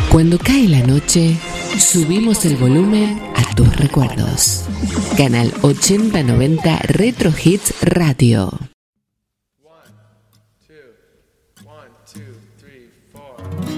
Cuando cae la noche, subimos el volumen a tus recuerdos. Canal 8090 Retro Hits Radio. 1, 2, 1, 2, 3, 4.